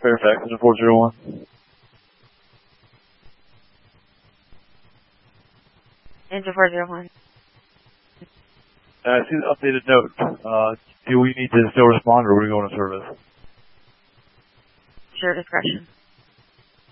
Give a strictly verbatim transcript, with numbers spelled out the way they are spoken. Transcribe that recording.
Fairfax, engine four zero one. Engine four zero one. I see the updated note. Uh, do we need to still respond or are we going to service? Sure discretion.